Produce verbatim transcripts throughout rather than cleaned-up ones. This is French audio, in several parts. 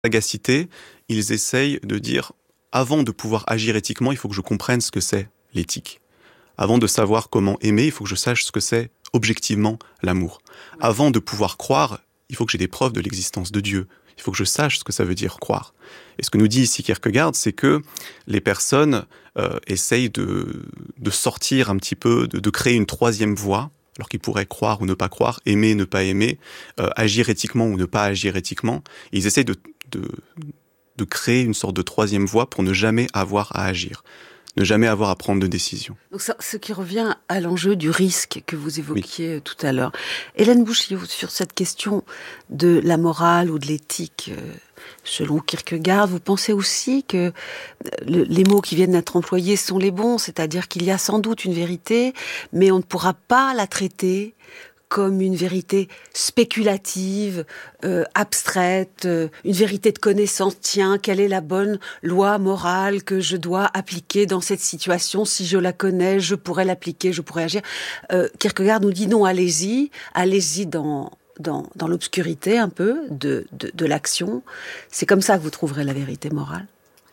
sagacité, ils essayent de dire, avant de pouvoir agir éthiquement, il faut que je comprenne ce que c'est l'éthique. Avant de savoir comment aimer, il faut que je sache ce que c'est objectivement l'amour. Avant de pouvoir croire, il faut que j'ai des preuves de l'existence de Dieu. Il faut que je sache ce que ça veut dire croire. Et ce que nous dit ici Kierkegaard, c'est que les personnes euh, essayent de, de sortir un petit peu, de, de créer une troisième voie, alors qu'ils pourraient croire ou ne pas croire, aimer, ne pas aimer, euh, agir éthiquement ou ne pas agir éthiquement. Et ils essayent de, de, de créer une sorte de troisième voie pour ne jamais avoir à agir, ne jamais avoir à prendre de décision. Donc ça, ce qui revient à l'enjeu du risque que vous évoquiez oui. tout à l'heure. Hélène Bouchillou, sur cette question de la morale ou de l'éthique, euh, selon Kierkegaard, vous pensez aussi que le, les mots qui viennent d'être employés sont les bons, c'est-à-dire qu'il y a sans doute une vérité, mais on ne pourra pas la traiter comme une vérité spéculative, euh, abstraite, euh, une vérité de connaissance. Tiens, quelle est la bonne loi morale que je dois appliquer dans cette situation? Si je la connais, je pourrais l'appliquer, je pourrais agir. Euh, Kierkegaard nous dit non, allez-y, allez-y dans, dans, dans l'obscurité un peu de, de, de l'action. C'est comme ça que vous trouverez la vérité morale.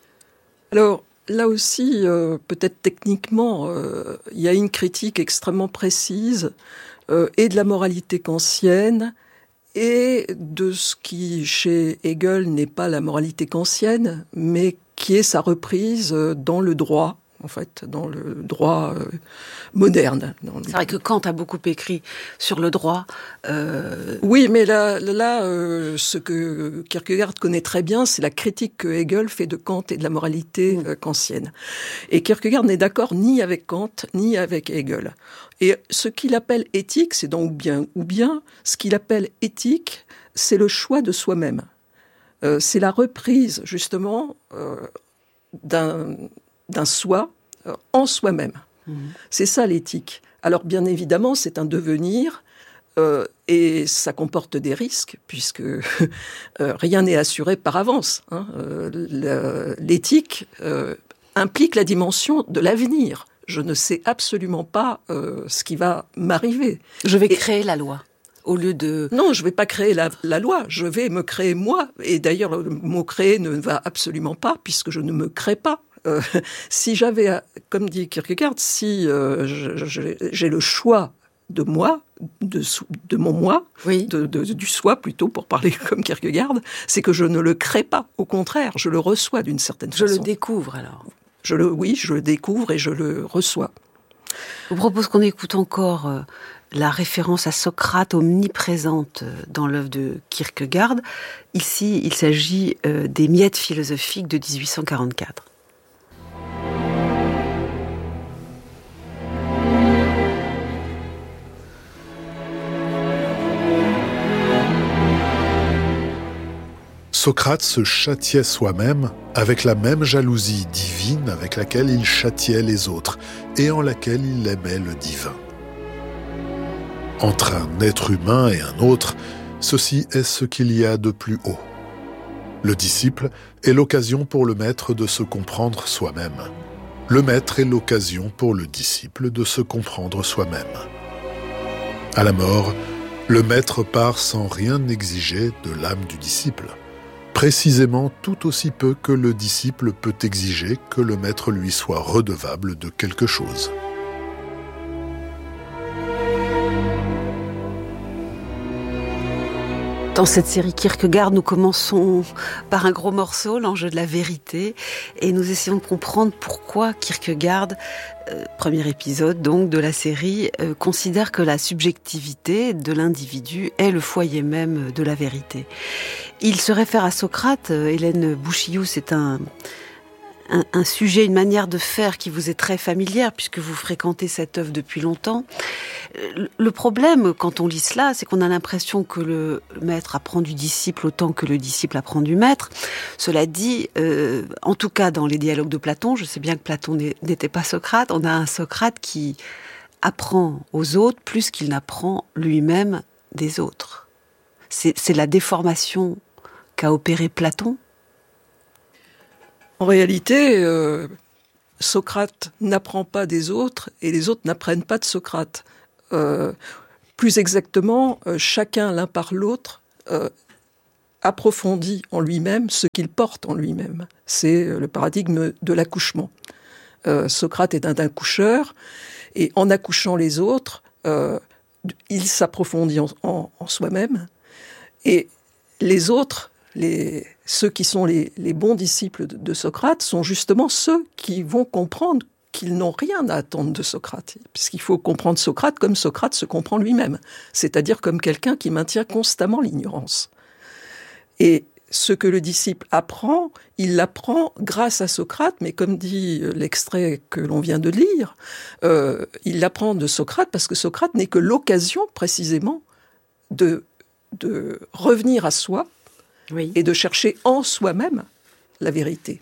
Alors, là aussi, euh, peut-être techniquement, euh, il y a une critique extrêmement précise Euh, et de la moralité kantienne, et de ce qui, chez Hegel, n'est pas la moralité kantienne, mais qui est sa reprise dans le droit, en fait, dans le droit euh, moderne. Dans le... C'est vrai que Kant a beaucoup écrit sur le droit. Euh... Oui, mais là, là euh, ce que Kierkegaard connaît très bien, c'est la critique que Hegel fait de Kant et de la moralité mmh. euh, kantienne. Et Kierkegaard n'est d'accord ni avec Kant, ni avec Hegel. Et ce qu'il appelle éthique, c'est donc ou bien ou bien, ce qu'il appelle éthique, c'est le choix de soi-même. Euh, c'est la reprise, justement, euh, d'un, d'un soi euh, en soi-même. Mmh. C'est ça l'éthique. Alors, bien évidemment, c'est un devenir, euh, et ça comporte des risques, puisque euh, rien n'est assuré par avance. Hein. Euh, le, l'éthique euh, implique la dimension de l'avenir. Je ne sais absolument pas euh, ce qui va m'arriver. Je vais et, créer la loi, au lieu de... Non, je ne vais pas créer la, la loi, je vais me créer moi. Et d'ailleurs, le mot « créer » ne va absolument pas, puisque je ne me crée pas. Euh, si j'avais, comme dit Kierkegaard, si euh, je, je, j'ai le choix de moi, de, de mon moi, oui. de, de, du soi plutôt, pour parler comme Kierkegaard, c'est que je ne le crée pas. Au contraire, je le reçois d'une certaine je façon. Je le découvre alors. Je le, oui, je le découvre et je le reçois. Je vous propose qu'on écoute encore euh, la référence à Socrate omniprésente euh, dans l'œuvre de Kierkegaard. Ici, il s'agit euh, des Miettes philosophiques de dix-huit cent quarante-quatre. Socrate se châtiait soi-même avec la même jalousie divine avec laquelle il châtiait les autres et en laquelle il aimait le divin. Entre un être humain et un autre, ceci est ce qu'il y a de plus haut. Le disciple est l'occasion pour le maître de se comprendre soi-même. Le maître est l'occasion pour le disciple de se comprendre soi-même. À la mort, le maître part sans rien exiger de l'âme du disciple. Précisément tout aussi peu que le disciple peut exiger que le maître lui soit redevable de quelque chose. Dans cette série Kierkegaard, nous commençons par un gros morceau, l'enjeu de la vérité, et nous essayons de comprendre pourquoi Kierkegaard, euh, premier épisode donc de la série, euh, considère que la subjectivité de l'individu est le foyer même de la vérité. Il se réfère à Socrate. euh, Hélène Bouchillou, c'est un... Un, un sujet, une manière de faire qui vous est très familière puisque vous fréquentez cette œuvre depuis longtemps. Le problème, quand on lit cela, c'est qu'on a l'impression que le maître apprend du disciple autant que le disciple apprend du maître. Cela dit, euh, en tout cas dans les dialogues de Platon, je sais bien que Platon n'était pas Socrate, on a un Socrate qui apprend aux autres plus qu'il n'apprend lui-même des autres. C'est, c'est la déformation qu'a opérée Platon. En réalité, euh, Socrate n'apprend pas des autres et les autres n'apprennent pas de Socrate. Euh, plus exactement, euh, chacun l'un par l'autre euh, approfondit en lui-même ce qu'il porte en lui-même. C'est le paradigme de l'accouchement. Euh, Socrate est un accoucheur, et en accouchant les autres, euh, il s'approfondit en, en, en soi-même, et les autres, les, ceux qui sont les, les bons disciples de, de Socrate, sont justement ceux qui vont comprendre qu'ils n'ont rien à attendre de Socrate, puisqu'il faut comprendre Socrate comme Socrate se comprend lui-même, c'est-à-dire comme quelqu'un qui maintient constamment l'ignorance. Et ce que le disciple apprend, il l'apprend grâce à Socrate, mais comme dit l'extrait que l'on vient de lire, euh, il l'apprend de Socrate parce que Socrate n'est que l'occasion, précisément, de, de revenir à soi, oui, et de chercher en soi-même la vérité.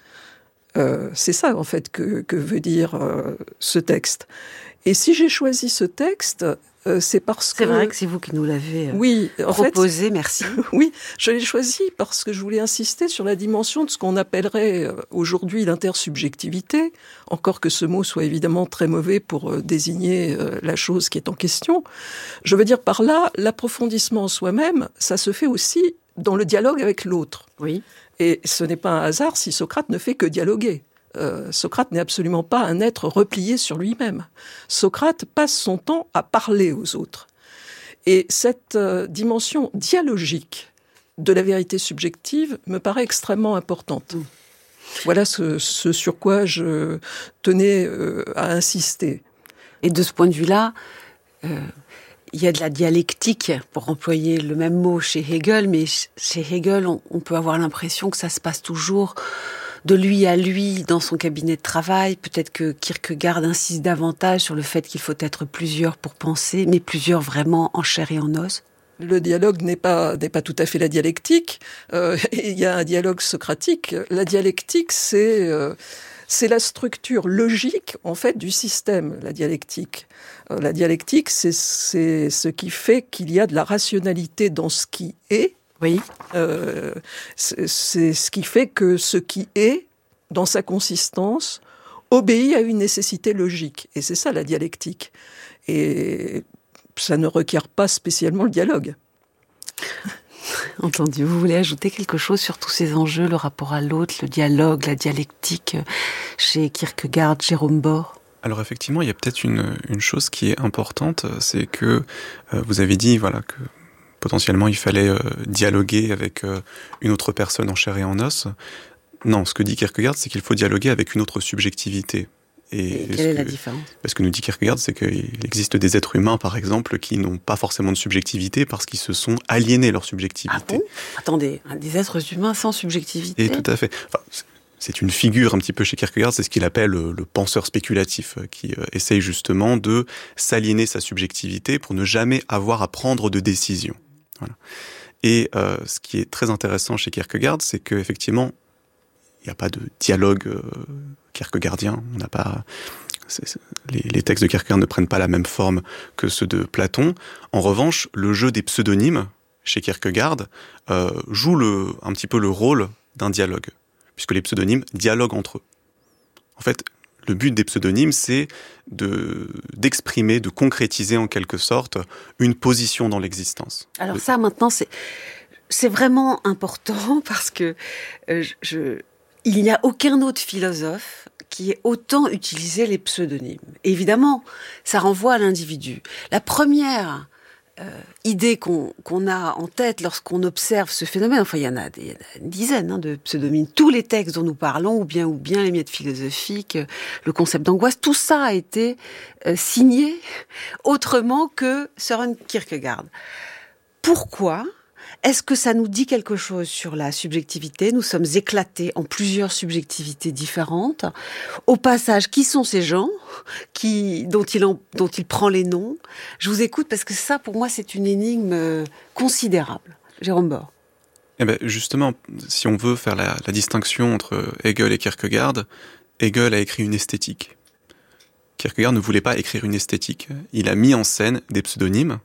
Euh, c'est ça, en fait, que, que veut dire euh, ce texte. Et si j'ai choisi ce texte, euh, c'est parce que... C'est vrai que c'est vous qui nous l'avez euh, oui, en proposé, fait, merci. Oui, je l'ai choisi parce que je voulais insister sur la dimension de ce qu'on appellerait aujourd'hui l'intersubjectivité, encore que ce mot soit évidemment très mauvais pour euh, désigner euh, la chose qui est en question. Je veux dire par là, l'approfondissement en soi-même, ça se fait aussi dans le dialogue avec l'autre. Oui. Et ce n'est pas un hasard si Socrate ne fait que dialoguer. Euh, Socrate n'est absolument pas un être replié sur lui-même. Socrate passe son temps à parler aux autres. Et cette euh, dimension dialogique de la vérité subjective me paraît extrêmement importante. Mmh. Voilà ce, ce sur quoi je tenais euh, à insister. Et de ce point de vue-là, euh, il y a de la dialectique, pour employer le même mot chez Hegel, mais chez Hegel, on, on peut avoir l'impression que ça se passe toujours de lui à lui dans son cabinet de travail. Peut-être que Kierkegaard insiste davantage sur le fait qu'il faut être plusieurs pour penser, mais plusieurs vraiment en chair et en os. Le dialogue n'est pas, n'est pas tout à fait la dialectique. Euh, il y a un dialogue socratique. La dialectique, c'est... Euh, C'est la structure logique, en fait, du système, la dialectique. Euh, la dialectique, c'est, c'est ce qui fait qu'il y a de la rationalité dans ce qui est. Oui. Euh, c'est, c'est ce qui fait que ce qui est, dans sa consistance, obéit à une nécessité logique. Et c'est ça, la dialectique. Et ça ne requiert pas spécialement le dialogue. Entendu. Vous voulez ajouter quelque chose sur tous ces enjeux, le rapport à l'autre, le dialogue, la dialectique, chez Kierkegaard, Jérôme Bor? Alors effectivement, il y a peut-être une, une chose qui est importante, c'est que euh, vous avez dit voilà, que potentiellement il fallait euh, dialoguer avec euh, une autre personne en chair et en os. Non, ce que dit Kierkegaard, c'est qu'il faut dialoguer avec une autre subjectivité. Et, et quelle est que, la différence? Ce que nous dit Kierkegaard, c'est qu'il existe des êtres humains, par exemple, qui n'ont pas forcément de subjectivité parce qu'ils se sont aliénés leur subjectivité. Ah bon? Attendez, des êtres humains sans subjectivité? Et tout à fait. Enfin, c'est une figure un petit peu chez Kierkegaard, c'est ce qu'il appelle le, le penseur spéculatif, qui euh, essaye justement de s'aliéner sa subjectivité pour ne jamais avoir à prendre de décision. Voilà. Et euh, ce qui est très intéressant chez Kierkegaard, c'est qu'effectivement, il n'y a pas de dialogue euh, kierkegaardien. On n'a pas, c'est, c'est, les, les textes de Kierkegaard ne prennent pas la même forme que ceux de Platon. En revanche, le jeu des pseudonymes chez Kierkegaard euh, joue le, un petit peu le rôle d'un dialogue, puisque les pseudonymes dialoguent entre eux. En fait, le but des pseudonymes, c'est de, d'exprimer, de concrétiser en quelque sorte une position dans l'existence. Alors ça, maintenant, c'est, c'est vraiment important parce que euh, je... il n'y a aucun autre philosophe qui ait autant utilisé les pseudonymes. Évidemment, ça renvoie à l'individu. La première euh, idée qu'on, qu'on a en tête lorsqu'on observe ce phénomène, enfin il y en a, des, il y en a une dizaine hein, de pseudonymes, tous les textes dont nous parlons, ou bien, ou bien les miettes philosophiques, le concept d'angoisse, tout ça a été euh, signé autrement que Søren Kierkegaard. Pourquoi ? Est-ce que ça nous dit quelque chose sur la subjectivité? Nous sommes éclatés en plusieurs subjectivités différentes. Au passage, qui sont ces gens qui, dont, il en, dont il prend les noms? Je vous écoute parce que ça, pour moi, c'est une énigme considérable. Jérôme Bor. Eh ben, justement, si on veut faire la, la distinction entre Hegel et Kierkegaard, Hegel a écrit une esthétique. Kierkegaard ne voulait pas écrire une esthétique. Il a mis en scène des pseudonymes,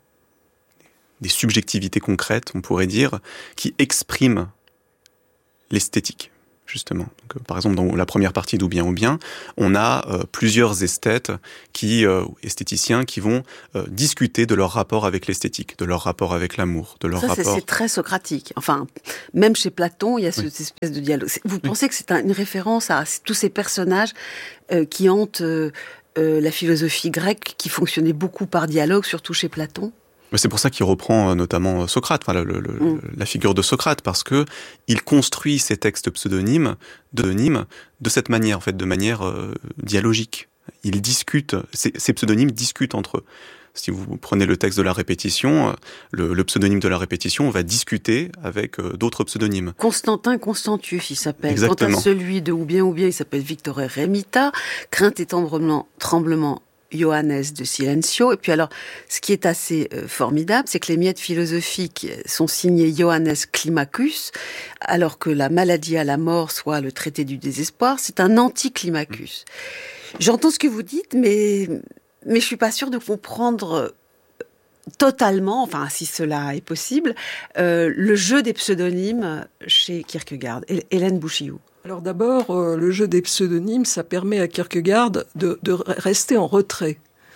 des subjectivités concrètes, on pourrait dire, qui expriment l'esthétique. justement. Donc, euh, par exemple, dans la première partie d'Ou bien ou bien, on a euh, plusieurs esthètes, qui, euh, esthéticiens, qui vont euh, discuter de leur rapport avec l'esthétique, de leur rapport avec l'amour, de leur Ça, rapport... Ça, c'est très socratique. Enfin, même chez Platon, il y a oui. cette espèce de dialogue. Vous oui. pensez que c'est un, une référence à tous ces personnages euh, qui hantent euh, euh, la philosophie grecque, qui fonctionnait beaucoup par dialogue, surtout chez Platon ? Mais c'est pour ça qu'il reprend notamment Socrate, enfin, le, le, mm. la figure de Socrate, parce que il construit ses textes pseudonymes, pseudonymes de cette manière, en fait, de manière euh, dialogique. Il discute, ces, ces pseudonymes discutent entre eux. Si vous prenez le texte de la répétition, le, le pseudonyme de la répétition va discuter avec euh, d'autres pseudonymes. Constantin Constantius, il s'appelle. Exactement. Quant à celui de Ou bien ou bien, il s'appelle Victor Remita. Crainte et tremblement, tremblement Johannes de Silencio. Et puis alors, ce qui est assez euh, formidable, c'est que les miettes philosophiques sont signées Johannes Climacus, alors que la maladie à la mort, soit le traité du désespoir, c'est un anti-Climacus. Mmh. J'entends ce que vous dites, mais, mais je suis pas sûre de comprendre totalement, enfin si cela est possible, euh, le jeu des pseudonymes chez Kierkegaard. Hélène Bouchiou. Alors d'abord, euh, le jeu des pseudonymes, ça permet à Kierkegaard de, de rester en retrait.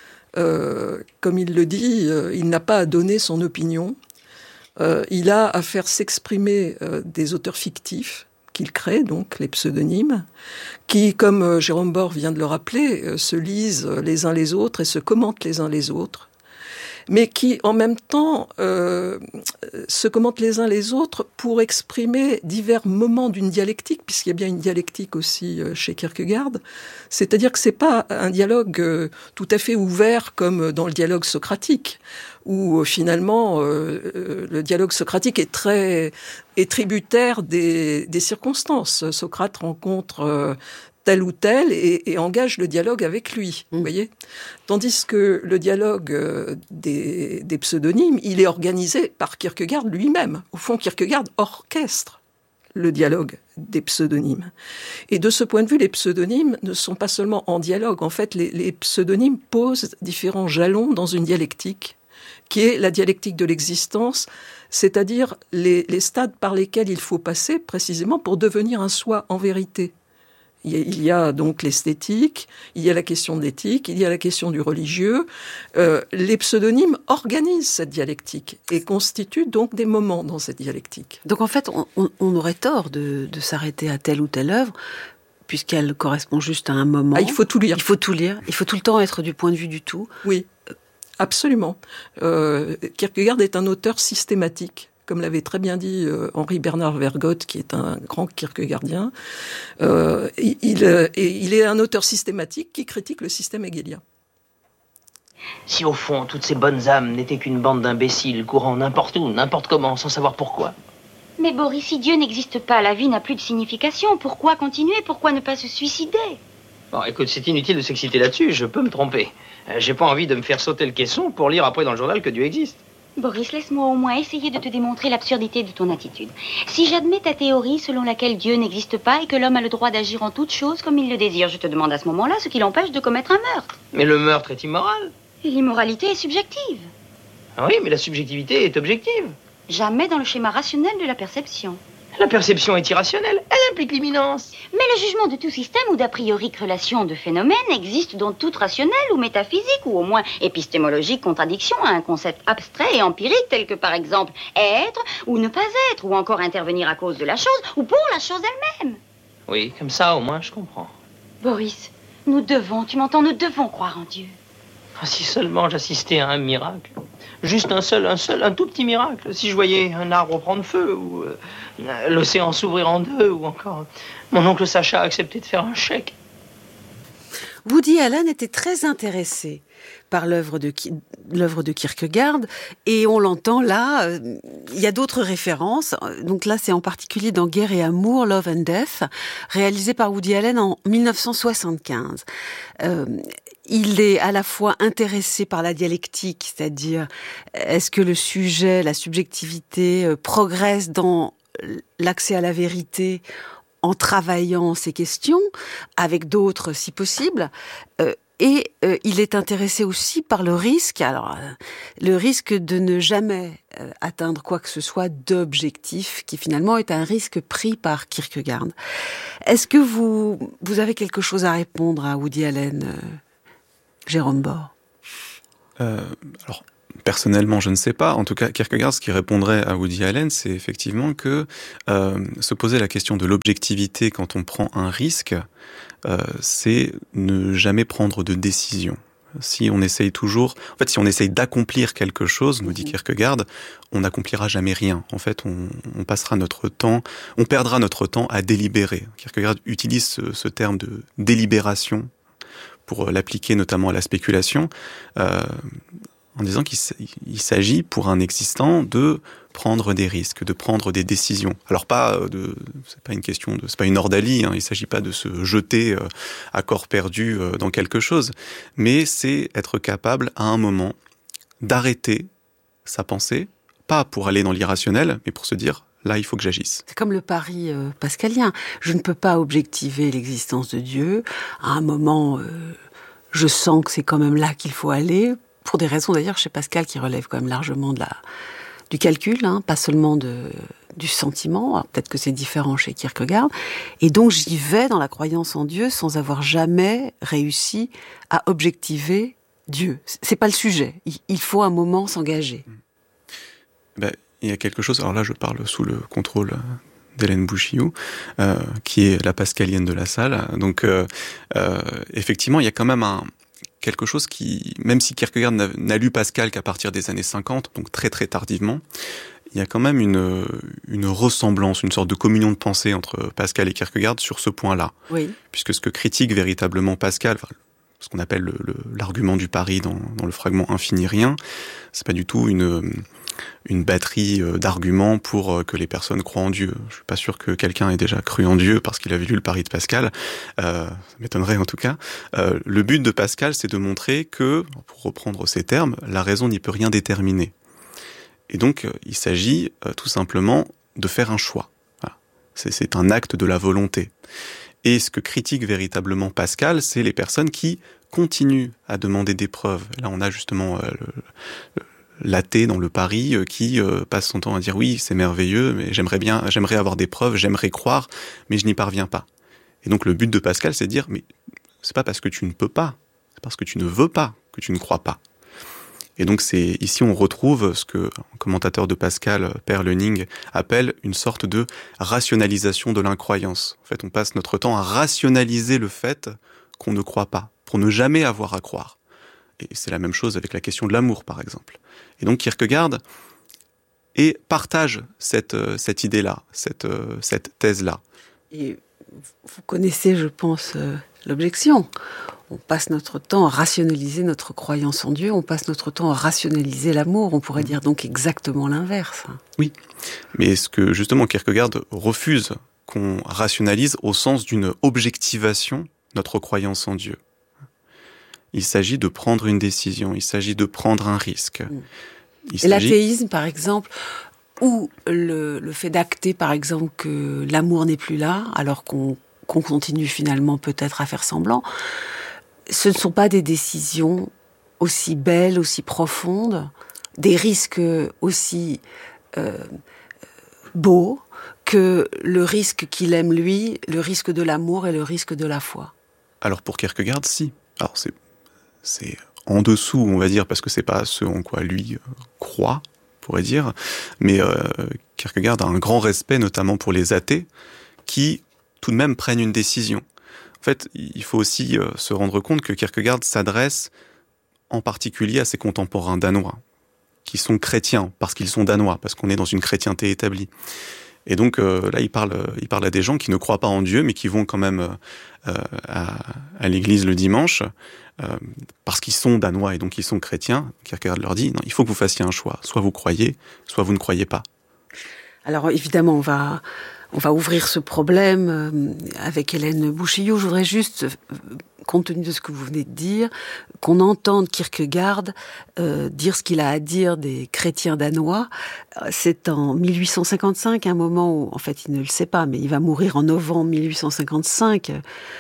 Euh, comme il le dit, euh, il n'a pas à donner son opinion. Euh, il a à faire s'exprimer euh, des auteurs fictifs qu'il crée, donc les pseudonymes, qui, comme euh, Jérôme Bor vient de le rappeler, euh, se lisent les uns les autres et se commentent les uns les autres, mais qui, en même temps, euh, se commentent les uns les autres pour exprimer divers moments d'une dialectique, puisqu'il y a bien une dialectique aussi chez Kierkegaard. C'est-à-dire que c'est pas un dialogue euh, tout à fait ouvert comme dans le dialogue socratique, où euh, finalement euh, le dialogue socratique est très est tributaire des, des circonstances. Socrate rencontre euh, tel ou tel, et, et engage le dialogue avec lui, mmh. vous voyez. Tandis que le dialogue euh, des, des pseudonymes, il est organisé par Kierkegaard lui-même. Au fond, Kierkegaard orchestre le dialogue des pseudonymes. Et de ce point de vue, les pseudonymes ne sont pas seulement en dialogue. En fait, les, les pseudonymes posent différents jalons dans une dialectique, qui est la dialectique de l'existence, c'est-à-dire les, les stades par lesquels il faut passer précisément pour devenir un soi en vérité. Il y a donc l'esthétique, il y a la question de l'éthique, il y a la question du religieux. Euh, les pseudonymes organisent cette dialectique et constituent donc des moments dans cette dialectique. Donc en fait, on, on, on aurait tort de, de s'arrêter à telle ou telle œuvre, puisqu'elle correspond juste à un moment. Ah, il faut tout lire. Il faut tout lire. Il faut tout le temps être du point de vue du tout. Oui, absolument. Euh, Kierkegaard est un auteur systématique. Comme l'avait très bien dit euh, Henri Bernard Vergote, qui est un grand kierkegaardien, euh, il, il, euh, il est un auteur systématique qui critique le système hegelien. Si au fond, toutes ces bonnes âmes n'étaient qu'une bande d'imbéciles courant n'importe où, n'importe comment, sans savoir pourquoi. Mais Boris, si Dieu n'existe pas, la vie n'a plus de signification. Pourquoi continuer? Pourquoi ne pas se suicider? Bon, écoute, c'est inutile de s'exciter là-dessus, je peux me tromper. Euh, j'ai pas envie de me faire sauter le caisson pour lire après dans le journal que Dieu existe. Boris, laisse-moi au moins essayer de te démontrer l'absurdité de ton attitude. Si j'admets ta théorie selon laquelle Dieu n'existe pas et que l'homme a le droit d'agir en toutes choses comme il le désire, je te demande à ce moment-là ce qui l'empêche de commettre un meurtre. Mais le meurtre est immoral. Et l'immoralité est subjective. Ah oui, mais la subjectivité est objective. Jamais dans le schéma rationnel de la perception. La perception est irrationnelle, elle implique l'imminence. Mais le jugement de tout système ou d'a priori relation de phénomènes existe dans toute rationnelle ou métaphysique ou au moins épistémologique contradiction à un concept abstrait et empirique tel que par exemple être ou ne pas être ou encore intervenir à cause de la chose ou pour la chose elle-même. Oui, comme ça au moins je comprends. Boris, nous devons, tu m'entends, nous devons croire en Dieu. Ah, si seulement j'assistais à un miracle. Juste un seul, un seul, un tout petit miracle. Si je voyais un arbre prendre feu, ou euh, l'océan s'ouvrir en deux, ou encore mon oncle Sacha accepter de faire un chèque. Woody Allen était très intéressé par l'œuvre de, l'œuvre de Kierkegaard, et on l'entend là, euh, il y a d'autres références, donc là c'est en particulier dans Guerre et Amour, Love and Death, réalisé par Woody Allen en dix-neuf cent soixante-quinze. Euh, il est à la fois intéressé par la dialectique, c'est-à-dire est-ce que le sujet, la subjectivité euh, progresse dans l'accès à la vérité en travaillant ces questions, avec d'autres si possible, euh, Et euh, il est intéressé aussi par le risque, alors euh, le risque de ne jamais euh, atteindre quoi que ce soit d'objectif, qui finalement est un risque pris par Kierkegaard. Est-ce que vous vous avez quelque chose à répondre à Woody Allen, euh, Jérôme Bor? euh, Alors, personnellement, je ne sais pas. En tout cas, Kierkegaard, ce qui répondrait à Woody Allen, c'est effectivement que euh, se poser la question de l'objectivité quand on prend un risque, euh, c'est ne jamais prendre de décision. Si on essaye toujours, en fait, si on essaye d'accomplir quelque chose, nous dit Kierkegaard, on n'accomplira jamais rien. En fait, on, on passera notre temps, on perdra notre temps à délibérer. Kierkegaard utilise ce, ce terme de délibération pour l'appliquer notamment à la spéculation, euh, en disant qu'il il s'agit pour un existant de prendre des risques, de prendre des décisions. Alors pas de, c'est pas une question de, c'est pas une ordalie, hein, il s'agit pas de se jeter euh, à corps perdu euh, dans quelque chose, mais c'est être capable à un moment d'arrêter sa pensée, pas pour aller dans l'irrationnel, mais pour se dire là il faut que j'agisse. C'est comme le pari euh, pascalien. Je ne peux pas objectiver l'existence de Dieu. À un moment, euh, je sens que c'est quand même là qu'il faut aller. Pour des raisons d'ailleurs chez Pascal qui relèvent quand même largement de la, du calcul, hein, pas seulement de, du sentiment. Alors, peut-être que c'est différent chez Kierkegaard. Et donc j'y vais dans la croyance en Dieu sans avoir jamais réussi à objectiver Dieu. C'est pas le sujet. Il, il faut un moment s'engager. Ben, il y a quelque chose, alors là je parle sous le contrôle d'Hélène Bouchiou, euh, qui est la pascalienne de la salle. Donc euh, euh, effectivement, il y a quand même un... quelque chose qui, même si Kierkegaard n'a, n'a lu Pascal qu'à partir des années cinquante, donc très très tardivement, il y a quand même une, une ressemblance, une sorte de communion de pensée entre Pascal et Kierkegaard sur ce point-là. Oui. Puisque ce que critique véritablement Pascal, enfin, ce qu'on appelle le, le, l'argument du pari dans, dans le fragment Infini Rien, c'est pas du tout une... une batterie d'arguments pour que les personnes croient en Dieu. Je suis pas sûr que quelqu'un ait déjà cru en Dieu parce qu'il avait lu le pari de Pascal. Euh, ça m'étonnerait en tout cas. Euh, le but de Pascal, c'est de montrer que, pour reprendre ces termes, la raison n'y peut rien déterminer. Et donc, il s'agit euh, tout simplement de faire un choix. Voilà. C'est, c'est un acte de la volonté. Et ce que critique véritablement Pascal, c'est les personnes qui continuent à demander des preuves. Là, on a justement euh, le, le l'athée dans le pari euh, qui euh, passe son temps à dire oui, c'est merveilleux, mais j'aimerais bien, j'aimerais avoir des preuves, j'aimerais croire, mais je n'y parviens pas. Et donc le but de Pascal, c'est de dire mais c'est pas parce que tu ne peux pas, c'est parce que tu ne veux pas que tu ne crois pas. Et donc c'est ici on retrouve ce que un commentateur de Pascal, Père Leuning, appelle une sorte de rationalisation de l'incroyance. En fait, on passe notre temps à rationaliser le fait qu'on ne croit pas, pour ne jamais avoir à croire. Et c'est la même chose avec la question de l'amour, par exemple. Et donc Kierkegaard et partage cette, cette idée-là, cette, cette thèse-là. Et vous connaissez, je pense, euh, l'objection. On passe notre temps à rationaliser notre croyance en Dieu, on passe notre temps à rationaliser l'amour. On pourrait dire donc exactement l'inverse. Oui, mais ce que justement Kierkegaard refuse qu'on rationalise au sens d'une objectivation notre croyance en Dieu. Il s'agit de prendre une décision, il s'agit de prendre un risque. Il Et s'agit... l'athéisme, par exemple, ou le, le fait d'acter, par exemple, que l'amour n'est plus là, alors qu'on, qu'on continue finalement peut-être à faire semblant, ce ne sont pas des décisions aussi belles, aussi profondes, des risques aussi euh, beaux que le risque qu'il aime lui, le risque de l'amour et le risque de la foi. Alors pour Kierkegaard, si. Alors c'est c'est en dessous, on va dire, parce que c'est pas ce en quoi lui euh, croit, on pourrait dire. Mais euh, Kierkegaard a un grand respect, notamment pour les athées, qui tout de même prennent une décision. En fait, il faut aussi euh, se rendre compte que Kierkegaard s'adresse en particulier à ses contemporains danois, qui sont chrétiens, parce qu'ils sont danois, parce qu'on est dans une chrétienté établie. Et donc euh, là, il parle, il parle à des gens qui ne croient pas en Dieu, mais qui vont quand même euh, à, à l'église le dimanche, euh, parce qu'ils sont danois et donc ils sont chrétiens. Kierkegaard leur dit, non, il faut que vous fassiez un choix. Soit vous croyez, soit vous ne croyez pas. Alors évidemment, on va, on va ouvrir ce problème euh, avec Hélène Bouchiou. Je voudrais juste, euh, compte tenu de ce que vous venez de dire, qu'on entende Kierkegaard euh, dire ce qu'il a à dire des chrétiens danois. C'est en mille huit cent cinquante-cinq, un moment où, en fait, il ne le sait pas, mais il va mourir en novembre mille huit cent cinquante-cinq.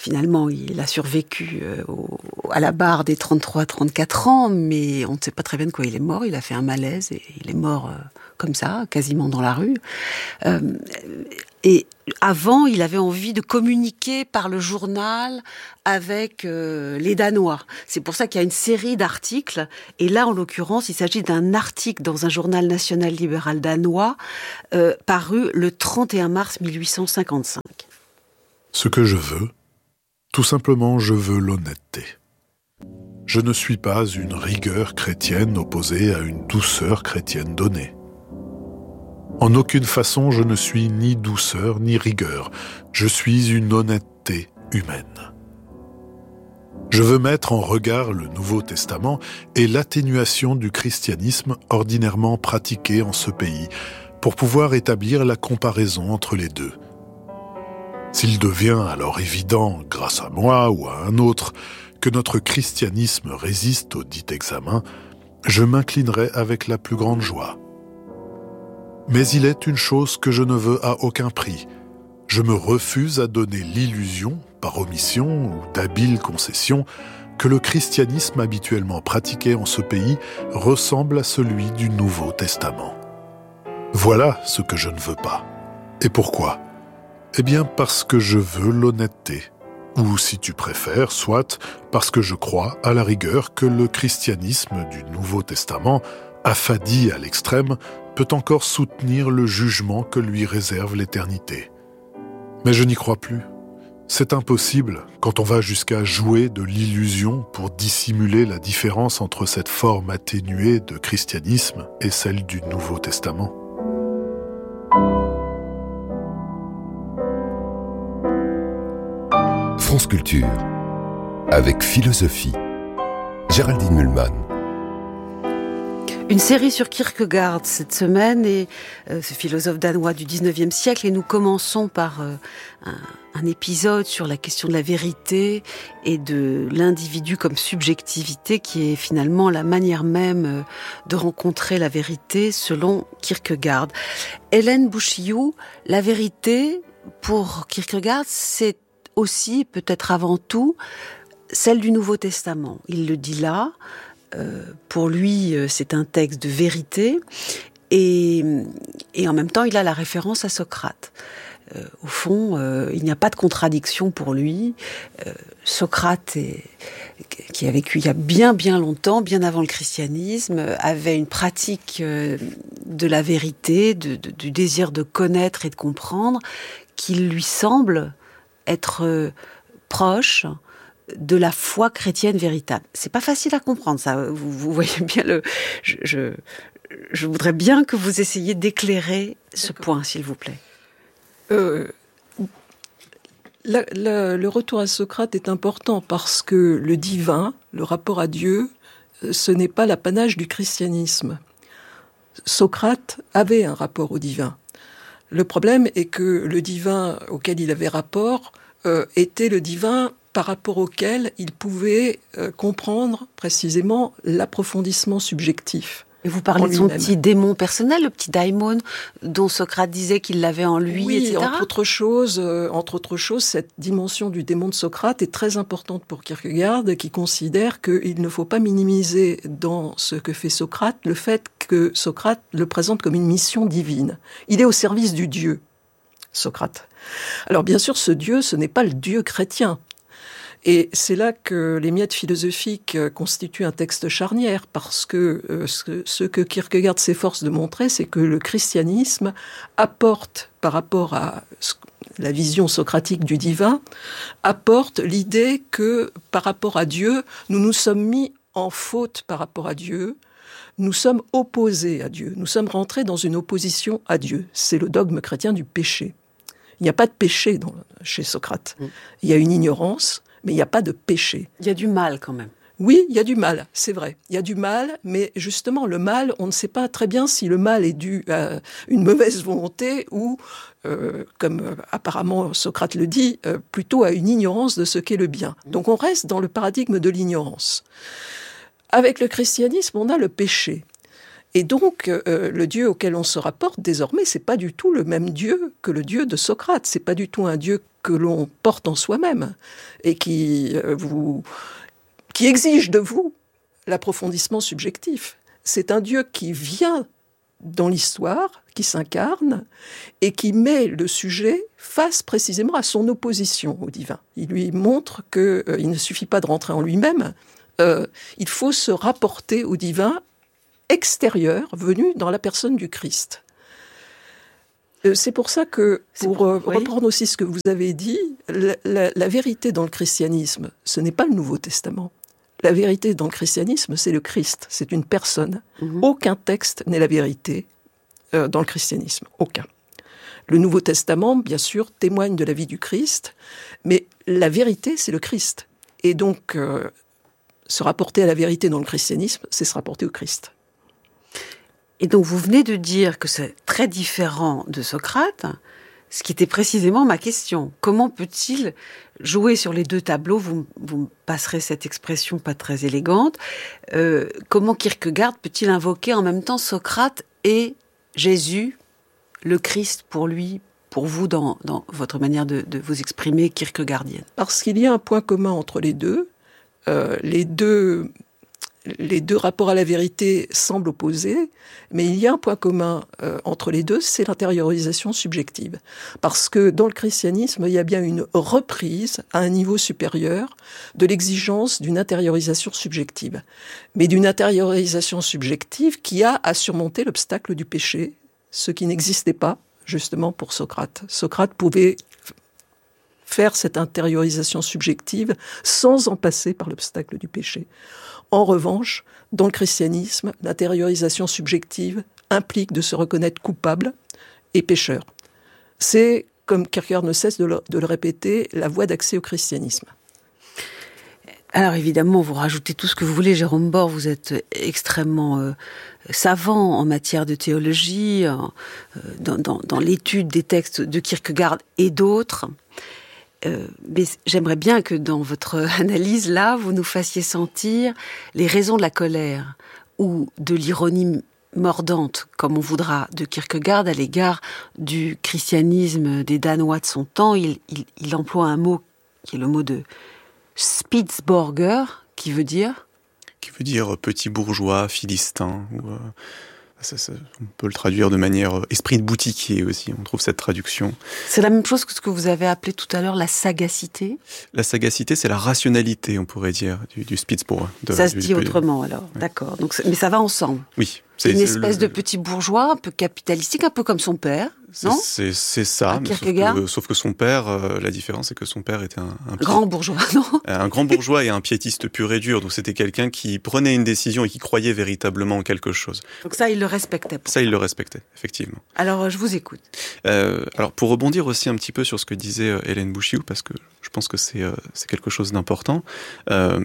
finalement, il a survécu euh, au, à la barre des trente-trois à trente-quatre ans, mais on ne sait pas très bien de quoi il est mort. Il a fait un malaise et il est mort euh, comme ça, quasiment dans la rue. Euh, et avant, il avait envie de communiquer par le journal avec euh, les Danois. C'est pour ça qu'il y a une série d'articles. Et là, en l'occurrence, il s'agit d'un article dans un journal national libéral danois, euh, paru le trente et un mars mille huit cent cinquante-cinq. Ce que je veux, tout simplement, je veux l'honnêteté. Je ne suis pas une rigueur chrétienne opposée à une douceur chrétienne donnée. En aucune façon, je ne suis ni douceur ni rigueur. Je suis une honnêteté humaine. Je veux mettre en regard le Nouveau Testament et l'atténuation du christianisme ordinairement pratiqué en ce pays, pour pouvoir établir la comparaison entre les deux. S'il devient alors évident, grâce à moi ou à un autre, que notre christianisme résiste au dit examen, je m'inclinerai avec la plus grande joie. Mais il est une chose que je ne veux à aucun prix. Je me refuse à donner l'illusion, par omission ou d'habiles concessions, que le christianisme habituellement pratiqué en ce pays ressemble à celui du Nouveau Testament. Voilà ce que je ne veux pas. Et pourquoi ? Eh bien parce que je veux l'honnêteté. Ou si tu préfères, soit parce que je crois, à la rigueur, que le christianisme du Nouveau Testament, affadi à l'extrême, peut encore soutenir le jugement que lui réserve l'éternité. Mais je n'y crois plus. C'est impossible quand on va jusqu'à jouer de l'illusion pour dissimuler la différence entre cette forme atténuée de christianisme et celle du Nouveau Testament. France Culture, avec Philosophie, Géraldine Mühlmann. Une série sur Kierkegaard cette semaine, et euh, ce philosophe danois du dix-neuvième siècle, et nous commençons par euh, un, un épisode sur la question de la vérité et de l'individu comme subjectivité, qui est finalement la manière même de rencontrer la vérité selon Kierkegaard. Hélène Bouchiou, la vérité pour Kierkegaard, c'est aussi, peut-être avant tout, celle du Nouveau Testament. Il le dit là. Euh, pour lui, c'est un texte de vérité, et, et en même temps, il a la référence à Socrate. Euh, au fond, euh, il n'y a pas de contradiction pour lui. Euh, Socrate, est, qui a vécu il y a bien bien longtemps, bien avant le christianisme, avait une pratique euh, de la vérité, de, de, du désir de connaître et de comprendre, qui lui semble être euh, proche de la foi chrétienne véritable. C'est pas facile à comprendre, ça. Vous, vous voyez bien le. Je, je, je voudrais bien que vous essayiez d'éclairer ce D'accord. point, s'il vous plaît. Euh, la, la, le retour à Socrate est important parce que le divin, le rapport à Dieu, ce n'est pas l'apanage du christianisme. Socrate avait un rapport au divin. Le problème est que le divin auquel il avait rapport euh, était le divin par rapport auquel il pouvait euh, comprendre précisément l'approfondissement subjectif. Et vous parlez de son petit démon personnel, le petit daimon, dont Socrate disait qu'il l'avait en lui, oui, et cetera. Entre autres choses, euh, entre autres choses, cette dimension du démon de Socrate est très importante pour Kierkegaard, qui considère qu'il ne faut pas minimiser dans ce que fait Socrate le fait que Socrate le présente comme une mission divine. Il est au service du Dieu, Socrate. Alors bien sûr, ce Dieu, ce n'est pas le Dieu chrétien. Et c'est là que les miettes philosophiques constituent un texte charnière, parce que euh, ce, ce que Kierkegaard s'efforce de montrer, c'est que le christianisme apporte, par rapport à la vision socratique du divin, apporte l'idée que, par rapport à Dieu, nous nous sommes mis en faute par rapport à Dieu, nous sommes opposés à Dieu, nous sommes rentrés dans une opposition à Dieu. C'est le dogme chrétien du péché. Il n'y a pas de péché dans, chez Socrate. Mm. Il y a une ignorance, mais il n'y a pas de péché. Il y a du mal quand même. Oui, il y a du mal, c'est vrai. Il y a du mal, mais justement, le mal, on ne sait pas très bien si le mal est dû à une mauvaise volonté ou, euh, comme euh, apparemment Socrate le dit, euh, plutôt à une ignorance de ce qu'est le bien. Donc on reste dans le paradigme de l'ignorance. Avec le christianisme, on a le péché. Et donc, euh, le Dieu auquel on se rapporte désormais, c'est pas du tout le même Dieu que le Dieu de Socrate. C'est pas du tout un Dieu que l'on porte en soi-même et qui euh, vous, qui exige de vous l'approfondissement subjectif. C'est un Dieu qui vient dans l'histoire, qui s'incarne et qui met le sujet face précisément à son opposition au divin. Il lui montre qu'il euh, ne suffit pas de rentrer en lui-même, euh, il faut se rapporter au divin extérieur venu dans la personne du Christ. Euh, c'est pour ça que, pour, pour euh, oui. reprendre aussi ce que vous avez dit, la, la, la vérité dans le christianisme, ce n'est pas le Nouveau Testament. La vérité dans le christianisme, c'est le Christ, c'est une personne. Mmh. Aucun texte n'est la vérité euh, dans le christianisme, aucun. Le Nouveau Testament, bien sûr, témoigne de la vie du Christ, mais la vérité, c'est le Christ. Et donc, euh, se rapporter à la vérité dans le christianisme, c'est se rapporter au Christ. Et donc, vous venez de dire que c'est très différent de Socrate, ce qui était précisément ma question. Comment peut-il jouer sur les deux tableaux ? Vous, vous me passerez cette expression pas très élégante. Euh, comment Kierkegaard peut-il invoquer en même temps Socrate et Jésus, le Christ pour lui, pour vous, dans, dans votre manière de, de vous exprimer kierkegaardienne ? Parce qu'il y a un point commun entre les deux. Euh, les deux... Les deux rapports à la vérité semblent opposés, mais il y a un point commun euh, entre les deux, c'est l'intériorisation subjective. Parce que dans le christianisme, il y a bien une reprise à un niveau supérieur de l'exigence d'une intériorisation subjective. Mais d'une intériorisation subjective qui a à surmonter l'obstacle du péché, ce qui n'existait pas justement pour Socrate. Socrate pouvait faire cette intériorisation subjective sans en passer par l'obstacle du péché. En revanche, dans le christianisme, l'intériorisation subjective implique de se reconnaître coupable et pécheur. C'est, comme Kierkegaard ne cesse de le, de le répéter, la voie d'accès au christianisme. Alors évidemment, vous rajoutez tout ce que vous voulez, Jérôme Bor, vous êtes extrêmement euh, savant en matière de théologie, euh, dans, dans, dans l'étude des textes de Kierkegaard et d'autres. Euh, mais j'aimerais bien que dans votre analyse, là, vous nous fassiez sentir les raisons de la colère ou de l'ironie mordante, comme on voudra, de Kierkegaard à l'égard du christianisme des Danois de son temps. Il, il, il emploie un mot qui est le mot de Spitzborger, qui veut dire... Qui veut dire petit bourgeois, philistin, ou... Euh... Ça, ça, on peut le traduire de manière euh, esprit de boutiquier aussi, on trouve cette traduction. C'est la même chose que ce que vous avez appelé tout à l'heure la sagacité ? La sagacité, c'est la rationalité, on pourrait dire, du, du Spitzbourg. De, ça se du, dit du, autrement alors, ouais. D'accord. Donc, mais ça va ensemble. Oui. C'est une espèce le, de petit bourgeois, un peu capitalistique, un peu comme son père, non ? C'est, c'est ça, mais sauf, que, sauf que son père, euh, la différence c'est que son père était un... Un grand bourgeois, non ? Un grand bourgeois et un piétiste pur et dur, donc c'était quelqu'un qui prenait une décision et qui croyait véritablement en quelque chose. Donc ça, il le respectait. Ça, il le respectait, effectivement. Alors, je vous écoute. Euh, alors, pour rebondir aussi un petit peu sur ce que disait euh, Hélène Bouchiou, parce que je pense que c'est, euh, c'est quelque chose d'important, euh,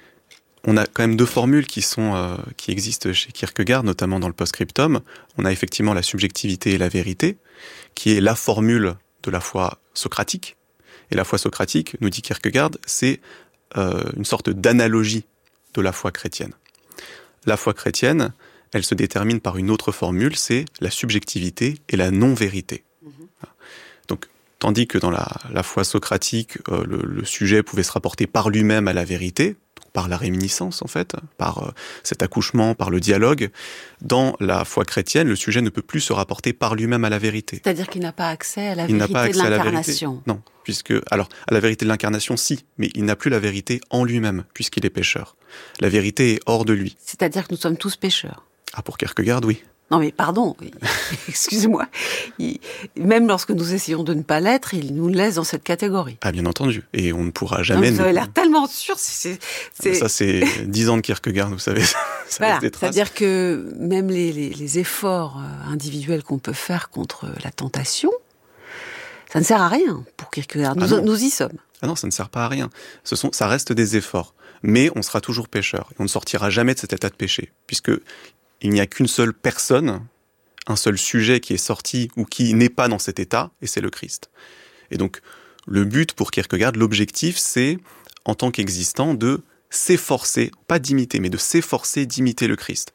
on a quand même deux formules qui sont euh, qui existent chez Kierkegaard, notamment dans le post-scriptum. On a effectivement la subjectivité et la vérité, qui est la formule de la foi socratique. Et la foi socratique, nous dit Kierkegaard, c'est euh, une sorte d'analogie de la foi chrétienne. La foi chrétienne, elle se détermine par une autre formule, c'est la subjectivité et la non-vérité. Mmh. Donc, tandis que dans la, la foi socratique, euh, le, le sujet pouvait se rapporter par lui-même à la vérité, par la réminiscence en fait, par euh, cet accouchement, par le dialogue. Dans la foi chrétienne, le sujet ne peut plus se rapporter par lui-même à la vérité. C'est-à-dire qu'il n'a pas accès à la il vérité n'a pas accès de à l'incarnation. La vérité. Non, puisque alors à la vérité de l'incarnation, si, mais il n'a plus la vérité en lui-même, puisqu'il est pécheur. La vérité est hors de lui. C'est-à-dire que nous sommes tous pécheurs. Ah, pour Kierkegaard, oui. Non mais pardon, excusez-moi. Il, même lorsque nous essayons de ne pas l'être, il nous laisse dans cette catégorie. Ah bien entendu, et on ne pourra jamais... Non, vous avez nous... l'air tellement sûr. C'est, c'est... Ça c'est dix ans de Kierkegaard, vous savez. Ça voilà, reste des traces. C'est-à-dire que même les, les, les efforts individuels qu'on peut faire contre la tentation, ça ne sert à rien pour Kierkegaard. Nous, ah nous y sommes. Ah non, ça ne sert pas à rien. Ce sont, ça reste des efforts. Mais on sera toujours pécheur. Et on ne sortira jamais de cet état de péché, puisque il n'y a qu'une seule personne, un seul sujet qui est sorti ou qui n'est pas dans cet état, et c'est le Christ. Et donc, le but pour Kierkegaard, l'objectif, c'est, en tant qu'existant, de s'efforcer, pas d'imiter, mais de s'efforcer d'imiter le Christ.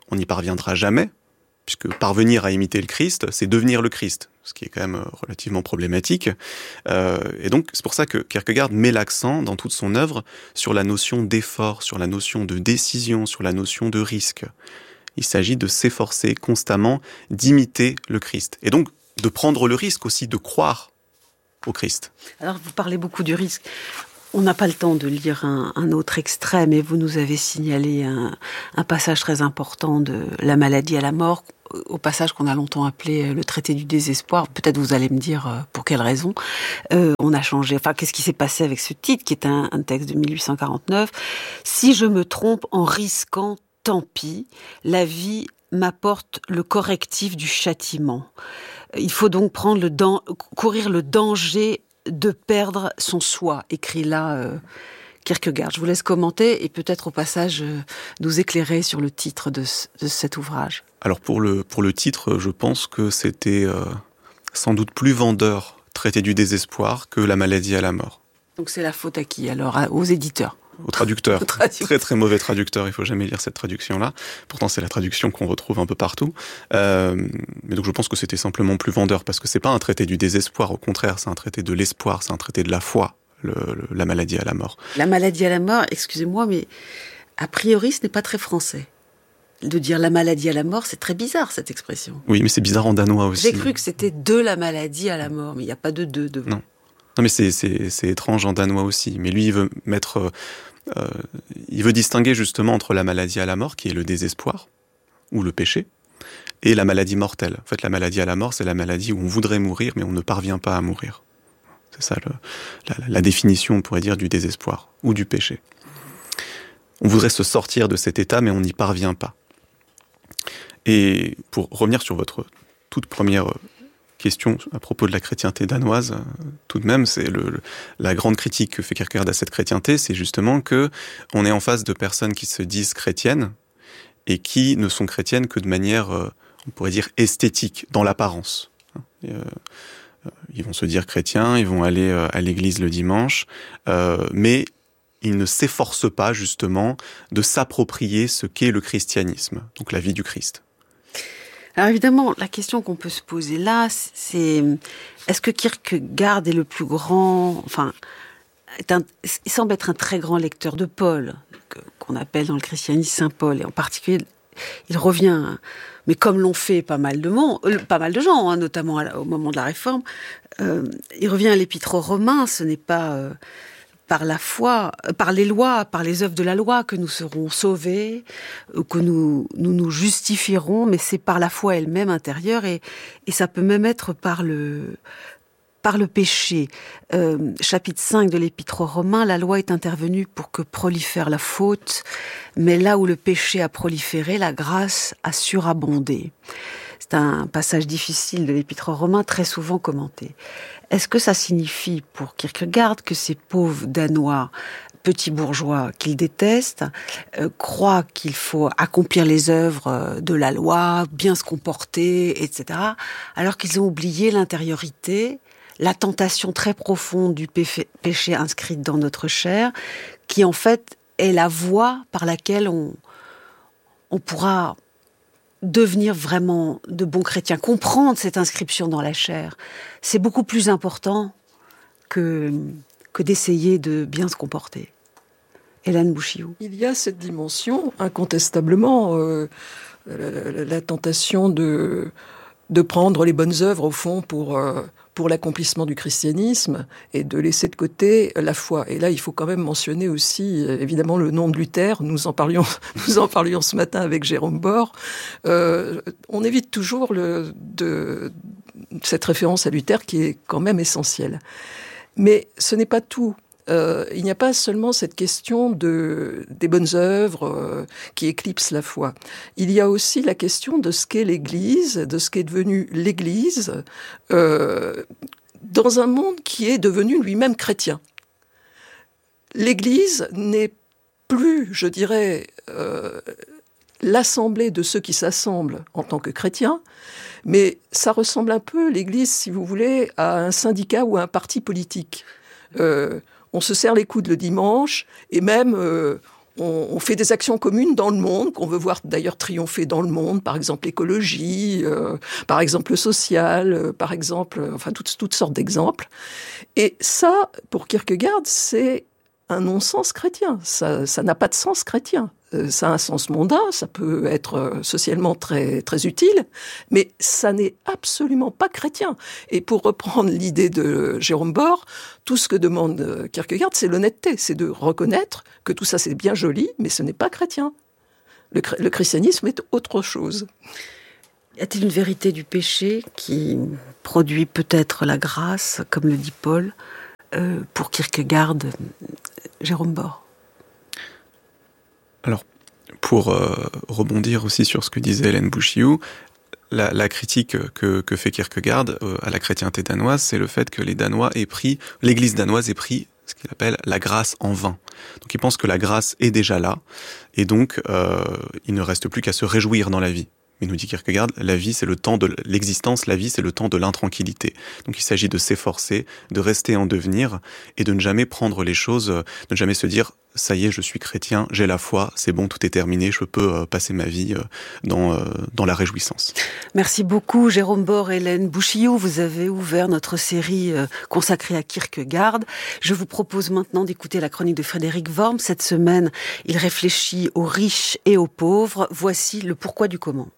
on n'y parviendra jamais, puisque parvenir à imiter le Christ, c'est devenir le Christ, ce qui est quand même relativement problématique. Euh, et donc, c'est pour ça que Kierkegaard met l'accent dans toute son œuvre sur la notion d'effort, sur la notion de décision, sur la notion de risque. Il s'agit de s'efforcer constamment d'imiter le Christ. Et donc, de prendre le risque aussi de croire au Christ. Alors, vous parlez beaucoup du risque. On n'a pas le temps de lire un, un autre extrait, mais vous nous avez signalé un, un passage très important de La maladie à la mort, au passage qu'on a longtemps appelé le traité du désespoir. Peut-être vous allez me dire pour quelle raison. Euh, on a changé. Enfin, qu'est-ce qui s'est passé avec ce titre, qui est un, un texte de mille huit cent quarante-neuf. Si je me trompe en risquant, tant pis. La vie m'apporte le correctif du châtiment. Il faut donc prendre le dan- courir le danger de perdre son soi, écrit là euh, Kierkegaard. Je vous laisse commenter et peut-être au passage euh, nous éclairer sur le titre de, ce, de cet ouvrage. Alors pour le, pour le titre, je pense que c'était euh, sans doute plus vendeur, Traité du désespoir, que La maladie à la mort. Donc c'est la faute à qui alors? à, Aux éditeurs? Au traducteur. Au traducteur. Très très mauvais traducteur, il faut jamais lire cette traduction-là. Pourtant c'est la traduction qu'on retrouve un peu partout. Euh, mais donc je pense que c'était simplement plus vendeur, parce que c'est pas un traité du désespoir, au contraire, c'est un traité de l'espoir, c'est un traité de la foi, le, le, la maladie à la mort. La maladie à la mort, excusez-moi, mais a priori ce n'est pas très français. De dire la maladie à la mort, c'est très bizarre cette expression. Oui, mais c'est bizarre en danois aussi. J'ai cru que c'était de la maladie à la mort, mais il n'y a pas de de devant. Non. Non, mais c'est, c'est, c'est étrange en danois aussi. Mais lui, il veut mettre, euh, il veut distinguer justement entre la maladie à la mort, qui est le désespoir, ou le péché, et la maladie mortelle. En fait, la maladie à la mort, c'est la maladie où on voudrait mourir, mais on ne parvient pas à mourir. C'est ça le, la, la définition, on pourrait dire, du désespoir, ou du péché. On voudrait se sortir de cet état, mais on n'y parvient pas. Et pour revenir sur votre toute première question à propos de la chrétienté danoise, tout de même, c'est le, le, la grande critique que fait Kierkegaard à cette chrétienté, c'est justement que on est en face de personnes qui se disent chrétiennes et qui ne sont chrétiennes que de manière, euh, on pourrait dire, esthétique, dans l'apparence. Et, euh, ils vont se dire chrétiens, ils vont aller euh, à l'église le dimanche, euh, mais ils ne s'efforcent pas justement de s'approprier ce qu'est le christianisme, donc la vie du Christ. Alors évidemment, la question qu'on peut se poser là, c'est est-ce que Kierkegaard est le plus grand, enfin, est un, il semble être un très grand lecteur de Paul, que, qu'on appelle dans le christianisme Saint Paul, et en particulier, il revient, mais comme l'ont fait pas mal de monde, euh, pas mal de gens, hein, notamment à, au moment de la Réforme, euh, il revient à l'Épître aux Romains. Ce n'est pas euh, par la foi, par les lois, par les œuvres de la loi que nous serons sauvés, que nous nous, nous justifierons, mais c'est par la foi elle-même intérieure, et, et ça peut même être par le, par le péché. Euh, chapitre cinq de l'Épître aux Romains, la loi est intervenue pour que prolifère la faute, mais là où le péché a proliféré, la grâce a surabondé. C'est un passage difficile de l'Épître aux Romains, très souvent commenté. Est-ce que ça signifie pour Kierkegaard que ces pauvres Danois, petits bourgeois qu'il déteste, euh, croient qu'il faut accomplir les œuvres de la loi, bien se comporter, et cetera, alors qu'ils ont oublié l'intériorité, la tentation très profonde du péché, péché inscrite dans notre chair, qui en fait est la voie par laquelle on, on pourra devenir vraiment de bons chrétiens, comprendre cette inscription dans la chair, c'est beaucoup plus important que, que d'essayer de bien se comporter. Hélène Bouchiou. Il y a cette dimension, incontestablement, euh, la, la, la tentation de, de prendre les bonnes œuvres, au fond, pour... Euh, pour l'accomplissement du christianisme, et de laisser de côté la foi. Et là, il faut quand même mentionner aussi, évidemment, le nom de Luther. Nous en parlions, nous en parlions ce matin avec Jérôme Bord. Euh, on évite toujours le, de, cette référence à Luther qui est quand même essentielle. Mais ce n'est pas tout. Euh, il n'y a pas seulement cette question de, des bonnes œuvres euh, qui éclipsent la foi. Il y a aussi la question de ce qu'est l'Église, de ce qu'est devenu l'Église, euh, dans un monde qui est devenu lui-même chrétien. L'Église n'est plus, je dirais, euh, l'assemblée de ceux qui s'assemblent en tant que chrétiens, mais ça ressemble un peu, l'Église, si vous voulez, à un syndicat ou à un parti politique. Euh, On se serre les coudes le dimanche, et même euh, on, on fait des actions communes dans le monde, qu'on veut voir d'ailleurs triompher dans le monde, par exemple l'écologie, euh, par exemple le social, euh, par exemple, euh, enfin toutes, toutes sortes d'exemples. Et ça, pour Kierkegaard, c'est un non-sens chrétien. Ça, ça n'a pas de sens chrétien. Euh, ça a un sens mondain, ça peut être euh, socialement très, très utile, mais ça n'est absolument pas chrétien. Et pour reprendre l'idée de Jérôme Bor, tout ce que demande Kierkegaard, c'est l'honnêteté, c'est de reconnaître que tout ça c'est bien joli, mais ce n'est pas chrétien. Le, le christianisme est autre chose. Y a-t-il une vérité du péché qui produit peut-être la grâce, comme le dit Paul, euh, pour Kierkegaard, Jérôme Bor? Alors, pour euh, rebondir aussi sur ce que disait Hélène Bouchiou, la, la critique que, que fait Kierkegaard euh, à la chrétienté danoise, c'est le fait que les Danois aient pris, l'Église danoise ait pris ce qu'il appelle la grâce en vain. Donc il pense que la grâce est déjà là, et donc euh, il ne reste plus qu'à se réjouir dans la vie. Mais nous dit Kierkegaard, la vie c'est le temps de l'existence, la vie c'est le temps de l'intranquillité. Donc il s'agit de s'efforcer, de rester en devenir, et de ne jamais prendre les choses, de ne jamais se dire ça y est, je suis chrétien, j'ai la foi, c'est bon, tout est terminé, je peux euh, passer ma vie euh, dans, euh, dans la réjouissance. Merci beaucoup Jérôme Bor, Hélène Bouchiou. Vous avez ouvert notre série euh, consacrée à Kierkegaard. Je vous propose maintenant d'écouter la chronique de Frédéric Worm. Cette semaine, il réfléchit aux riches et aux pauvres. Voici le pourquoi du comment.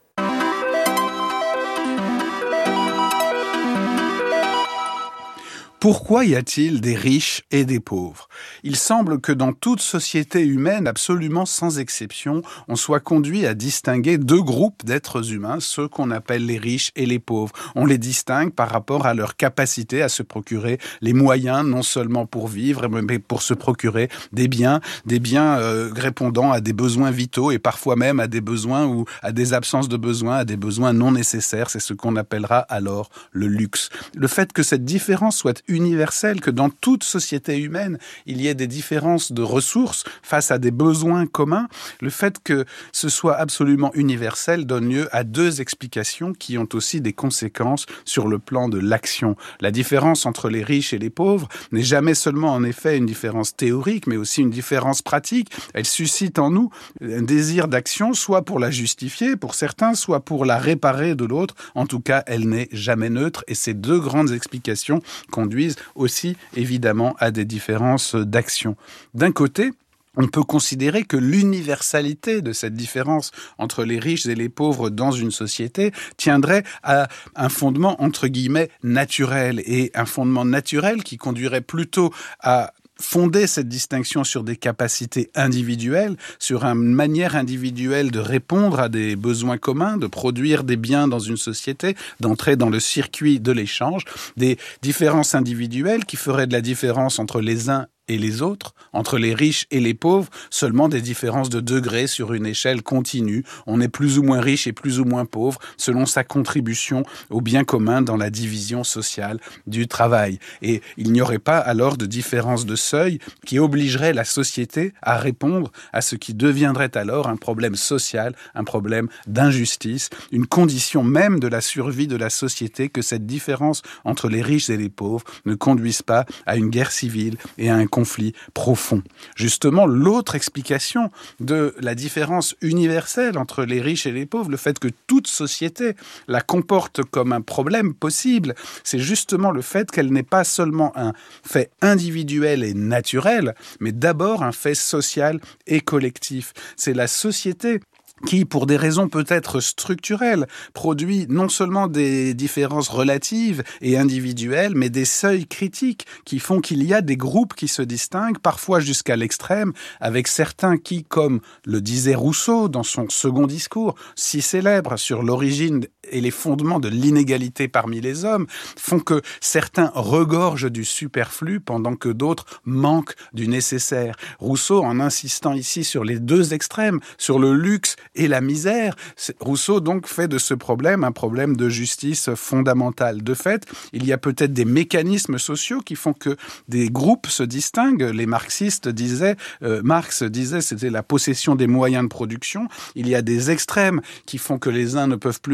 Pourquoi y a-t-il des riches et des pauvres ? Il semble que dans toute société humaine, absolument sans exception, on soit conduit à distinguer deux groupes d'êtres humains, ceux qu'on appelle les riches et les pauvres. On les distingue par rapport à leur capacité à se procurer les moyens, non seulement pour vivre, mais pour se procurer des biens, des biens euh, répondant à des besoins vitaux et parfois même à des besoins ou à des absences de besoins, à des besoins non nécessaires. C'est ce qu'on appellera alors le luxe. Le fait que cette différence soit universelle, que dans toute société humaine, il y ait des différences de ressources face à des besoins communs, le fait que ce soit absolument universel donne lieu à deux explications qui ont aussi des conséquences sur le plan de l'action. La différence entre les riches et les pauvres n'est jamais seulement en effet une différence théorique, mais aussi une différence pratique. Elle suscite en nous un désir d'action, soit pour la justifier pour certains, soit pour la réparer de l'autre. En tout cas, elle n'est jamais neutre, et ces deux grandes explications conduisent aussi évidemment à des différences d'action. D'un côté, on peut considérer que l'universalité de cette différence entre les riches et les pauvres dans une société tiendrait à un fondement entre guillemets naturel, et un fondement naturel qui conduirait plutôt à fonder cette distinction sur des capacités individuelles, sur une manière individuelle de répondre à des besoins communs, de produire des biens dans une société, d'entrer dans le circuit de l'échange, des différences individuelles qui feraient de la différence entre les uns et les autres, entre les riches et les pauvres, seulement des différences de degrés sur une échelle continue. On est plus ou moins riche et plus ou moins pauvre selon sa contribution au bien commun dans la division sociale du travail. Et il n'y aurait pas alors de différence de seuil qui obligerait la société à répondre à ce qui deviendrait alors un problème social, un problème d'injustice, une condition même de la survie de la société que cette différence entre les riches et les pauvres ne conduise pas à une guerre civile et à un conflit profond. Justement, l'autre explication de la différence universelle entre les riches et les pauvres, le fait que toute société la comporte comme un problème possible, c'est justement le fait qu'elle n'est pas seulement un fait individuel et naturel, mais d'abord un fait social et collectif. C'est la société qui, pour des raisons peut-être structurelles, produit non seulement des différences relatives et individuelles, mais des seuils critiques qui font qu'il y a des groupes qui se distinguent, parfois jusqu'à l'extrême, avec certains qui, comme le disait Rousseau dans son second discours, si célèbre sur l'origine et les fondements de l'inégalité parmi les hommes, font que certains regorgent du superflu pendant que d'autres manquent du nécessaire. Rousseau, en insistant ici sur les deux extrêmes, sur le luxe et la misère, Rousseau donc fait de ce problème un problème de justice fondamentale. De fait, il y a peut-être des mécanismes sociaux qui font que des groupes se distinguent. Les marxistes disaient, euh, Marx disait, c'était la possession des moyens de production. Il y a des extrêmes qui font que les uns ne peuvent plus survivre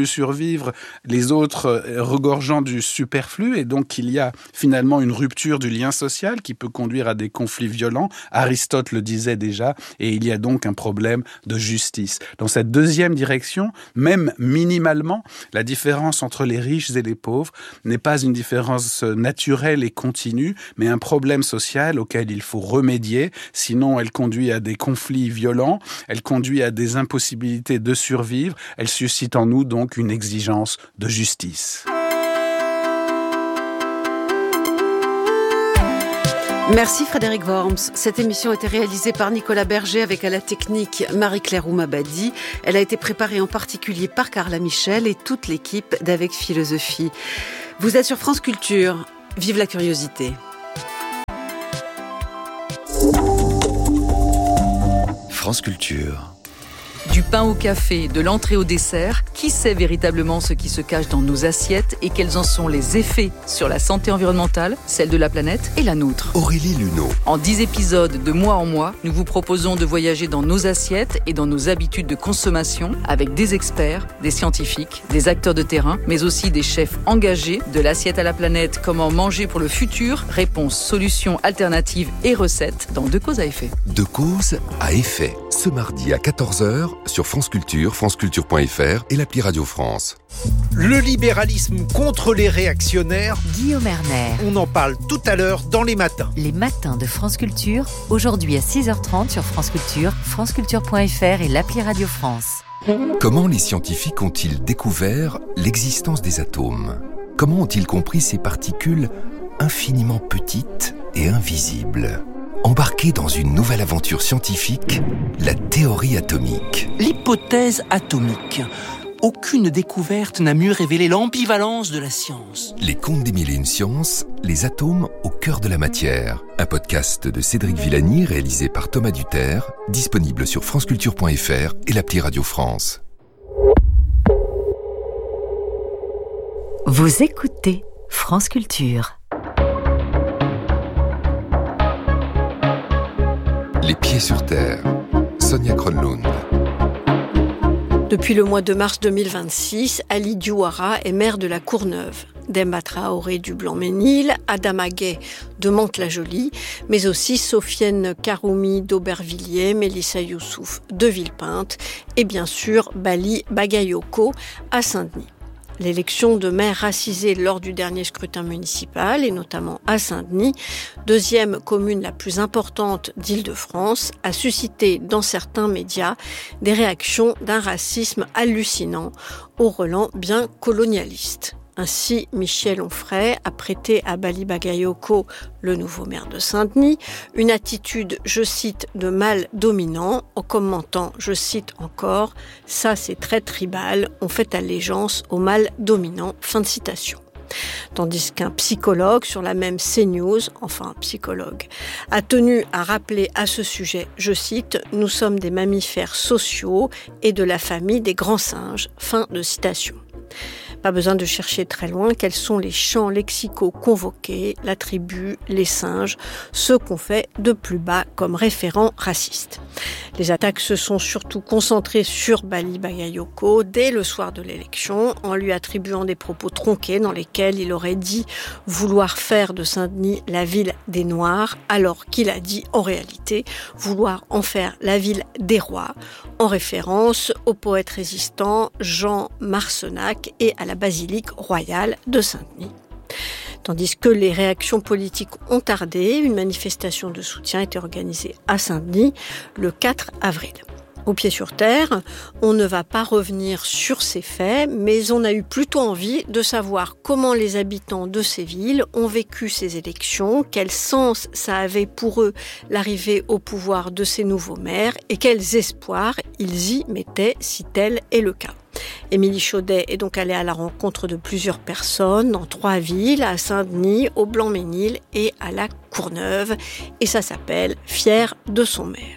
survivre, les autres regorgeant du superflu, et donc il y a finalement une rupture du lien social qui peut conduire à des conflits violents. Aristote le disait déjà, et il y a donc un problème de justice. Dans cette deuxième direction, même minimalement, la différence entre les riches et les pauvres n'est pas une différence naturelle et continue, mais un problème social auquel il faut remédier, sinon elle conduit à des conflits violents, elle conduit à des impossibilités de survivre, elle suscite en nous donc une exigence de justice. Merci Frédéric Worms. Cette émission a été réalisée par Nicolas Berger avec à la technique Marie-Claire Oumabadi. Elle a été préparée en particulier par Carla Michel et toute l'équipe d'Avec Philosophie. Vous êtes sur France Culture. Vive la curiosité. France Culture. Du pain au café, de l'entrée au dessert, qui sait véritablement ce qui se cache dans nos assiettes et quels en sont les effets sur la santé environnementale, celle de la planète et la nôtre. Aurélie Luneau. En dix épisodes de mois en mois, nous vous proposons de voyager dans nos assiettes et dans nos habitudes de consommation avec des experts, des scientifiques, des acteurs de terrain, mais aussi des chefs engagés. De l'assiette à la planète, comment manger pour le futur, réponses, solutions, alternatives et recettes dans De cause à effet. De cause à effet. Ce mardi à quatorze heures sur France Culture, franceculture point f r et l'appli Radio France. Le libéralisme contre les réactionnaires. Guillaume Erner. On en parle tout à l'heure dans Les Matins. Les Matins de France Culture, aujourd'hui à six heures trente sur France Culture, franceculture point f r et l'appli Radio France. Comment les scientifiques ont-ils découvert l'existence des atomes ? Comment ont-ils compris ces particules infiniment petites et invisibles ? Embarquez dans une nouvelle aventure scientifique, la théorie atomique. L'hypothèse atomique. Aucune découverte n'a mieux révélé l'ambivalence de la science. Les contes des mille et une sciences, les atomes au cœur de la matière. Un podcast de Cédric Villani réalisé par Thomas Duterre, disponible sur franceculture point f r et l'appli Radio France. Vous écoutez France Culture. Les pieds sur terre. Sonia Kronlund. Depuis le mois de mars deux mille vingt-six, Ali Diouara est maire de la Courneuve. Demba Traoré du Blanc-Ménil, Adama Gaye de Mantes-la-Jolie, mais aussi Sofiane Karoumi d'Aubervilliers, Mélissa Youssouf de Villepinte et bien sûr Bali Bagayoko à Saint-Denis. L'élection de maire racisé lors du dernier scrutin municipal, et notamment à Saint-Denis, deuxième commune la plus importante d'Île-de-France, a suscité dans certains médias des réactions d'un racisme hallucinant, au relent bien colonialiste. Ainsi, Michel Onfray a prêté à Bali Bagayoko, le nouveau maire de Saint-Denis, une attitude, je cite, de mâle dominant, en commentant, je cite encore, « ça c'est très tribal, on fait allégeance au mâle dominant », fin de citation. Tandis qu'un psychologue sur la même CNews, enfin un psychologue, a tenu à rappeler à ce sujet, je cite, « nous sommes des mammifères sociaux et de la famille des grands singes », fin de citation. Pas besoin de chercher très loin quels sont les champs lexicaux convoqués, la tribu, les singes, ceux qu'on fait de plus bas comme référents racistes. Les attaques se sont surtout concentrées sur Bali Bagayoko dès le soir de l'élection, en lui attribuant des propos tronqués dans lesquels il aurait dit vouloir faire de Saint-Denis la ville des Noirs, alors qu'il a dit en réalité vouloir en faire la ville des rois, en référence au poète résistant Jean Marcenac et à la basilique royale de Saint-Denis. Tandis que les réactions politiques ont tardé, une manifestation de soutien a été organisée à Saint-Denis le quatre avril. Au pied sur terre, on ne va pas revenir sur ces faits, mais on a eu plutôt envie de savoir comment les habitants de ces villes ont vécu ces élections, quel sens ça avait pour eux l'arrivée au pouvoir de ces nouveaux maires et quels espoirs ils y mettaient si tel est le cas. Émilie Chaudet est donc allée à la rencontre de plusieurs personnes dans trois villes, à Saint-Denis, au Blanc-Ménil et à la Courneuve. Et ça s'appelle « Fier de son maire ».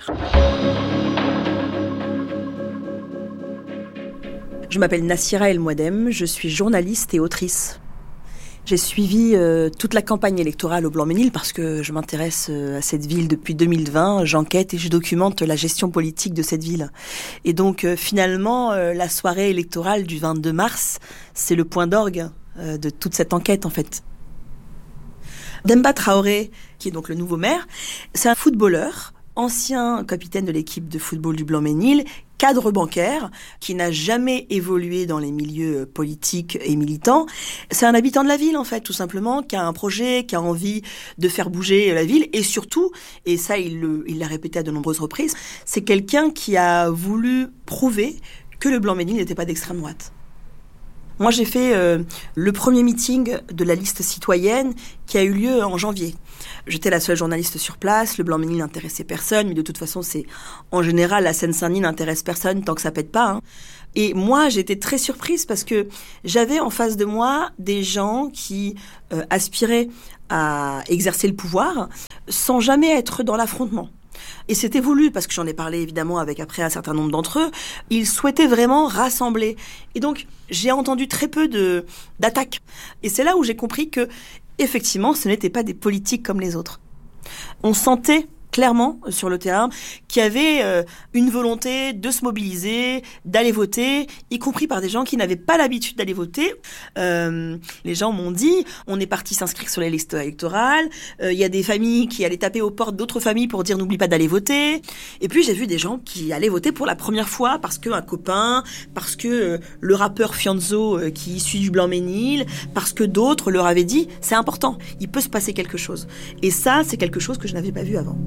Je m'appelle Nassira El Mouadem, je suis journaliste et autrice. J'ai suivi euh, toute la campagne électorale au Blanc-Ménil parce que je m'intéresse euh, à cette ville depuis deux mille vingt. J'enquête et je documente la gestion politique de cette ville. Et donc euh, finalement, euh, la soirée électorale du vingt-deux mars, c'est le point d'orgue euh, de toute cette enquête en fait. Demba Traoré, qui est donc le nouveau maire, c'est un footballeur, ancien capitaine de l'équipe de football du Blanc-Ménil, cadre bancaire, qui n'a jamais évolué dans les milieux politiques et militants. C'est un habitant de la ville, en fait, tout simplement, qui a un projet, qui a envie de faire bouger la ville, et surtout, et ça, il, le, il l'a répété à de nombreuses reprises, c'est quelqu'un qui a voulu prouver que le Blanc-Ménil n'était pas d'extrême droite. Moi, j'ai fait euh, le premier meeting de la liste citoyenne qui a eu lieu en janvier. J'étais la seule journaliste sur place, le Blanc-Ménil n'intéressait personne, mais de toute façon, c'est en général, la Seine-Saint-Denis n'intéresse personne tant que ça pète pas. Hein. Et moi, j'étais très surprise parce que j'avais en face de moi des gens qui euh, aspiraient à exercer le pouvoir sans jamais être dans l'affrontement. Et c'était voulu, parce que j'en ai parlé évidemment avec après un certain nombre d'entre eux, ils souhaitaient vraiment rassembler. Et donc, j'ai entendu très peu de, d'attaques. Et c'est là où j'ai compris que, effectivement, ce n'étaient pas des politiques comme les autres. On sentait clairement sur le terrain qu'il y avait euh, une volonté de se mobiliser, d'aller voter, y compris par des gens qui n'avaient pas l'habitude d'aller voter. Euh, les gens m'ont dit, on est parti s'inscrire sur les listes électorales, il euh, y a des familles qui allaient taper aux portes d'autres familles pour dire n'oublie pas d'aller voter. Et puis j'ai vu des gens qui allaient voter pour la première fois parce qu'un copain, parce que euh, le rappeur Fianzo euh, qui est issu du Blanc-Ménil, parce que d'autres leur avaient dit c'est important, il peut se passer quelque chose. Et ça, c'est quelque chose que je n'avais pas vu avant.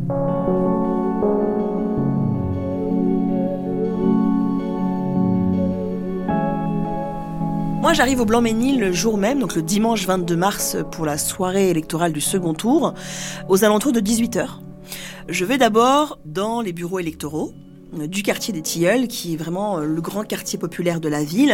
Moi, j'arrive au Blanc-Ménil le jour même, donc le dimanche vingt-deux mars, pour la soirée électorale du second tour, aux alentours de dix-huit heures. Je vais d'abord dans les bureaux électoraux du quartier des Tilleuls, qui est vraiment le grand quartier populaire de la ville.